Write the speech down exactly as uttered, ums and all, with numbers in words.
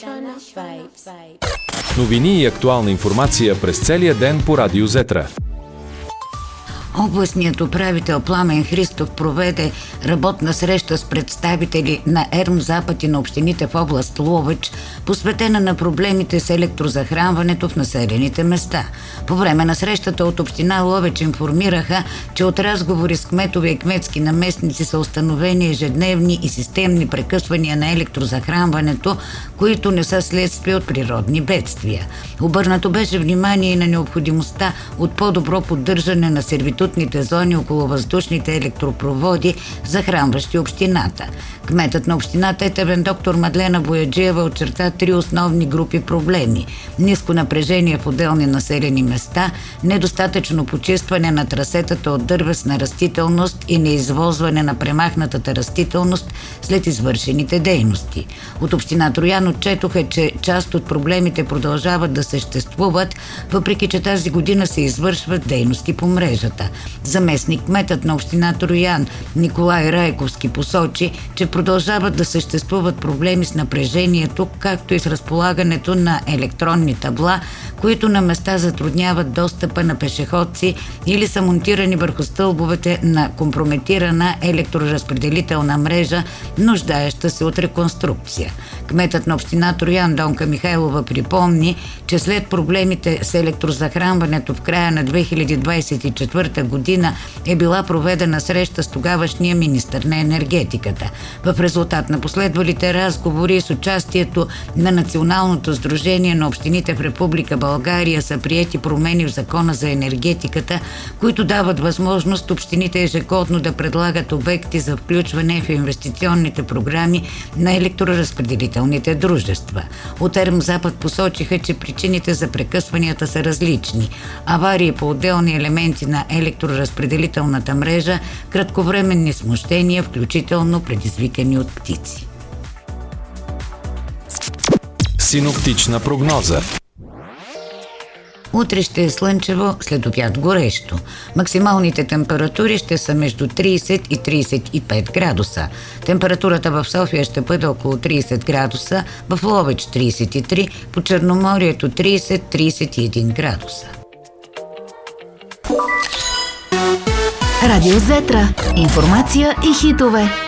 Новини и актуална информация през целия ден по Радио Зетра. Областният управител Пламен Христов проведе работна среща с представители на ЕРМ-Запад и на общините в област Ловеч, посветена на проблемите с електрозахранването в населените места. По време на срещата от община Ловеч информираха, че от разговори с кметове и кметски наместници са установени ежедневни и системни прекъсвания на електрозахранването, които не са следствие от природни бедствия. Обърнато беше внимание и на необходимостта от по-добро поддържане на сервитутните зони около въздушните електропроводи, захранващи общината. Кметът на община Тетевен доктор Мадлена Бояджиева очерта три основни групи проблеми: ниско напрежение в отделни населени места, недостатъчно почистване на трасетата от дървесна растителност и неизвозване на премахнатата растителност след извършените дейности. От община Троян отчетоха, че част от проблемите продължават да съществуват, въпреки че тази година се извършват дейности по мрежата. Заместник кметът на община Троян Николай Райковски посочи, че продължават да съществуват проблеми с напрежението, както и с разполагането на електронни табла, които на места затрудняват достъпа на пешеходци или са монтирани върху стълбовете на компрометирана електроразпределителна мрежа, нуждаеща се от реконструкция. Кметът на община Троян Донка Михайлова припомни, че след проблемите с електрозахранването в края на две хиляди двадесет и четвърта година е била проведена среща с тогавашния министър на енергетиката. В резултат на последвалите разговори с участието на Националното сдружение на общините в Република България са приети промени в Закона за енергетиката, които дават възможност общините ежегодно да предлагат обекти за включване в инвестиционните програми на електроразпределителните дружества. От ЕРМ-Запад посочиха, че причините за прекъсванията са различни: аварии по отделни елементи на електроразпределителната мрежа, кратковременни смущения, включително предизвикани от птици. Синоптична прогноза. Утре ще е слънчево, след обяд горещо. Максималните температури ще са между тридесет и тридесет и пет градуса. Температурата в София ще бъде около тридесет градуса, в Ловеч тридесет и три, по Черноморието тридесет до тридесет и един градуса. Радио Зетра. Информация и хитове.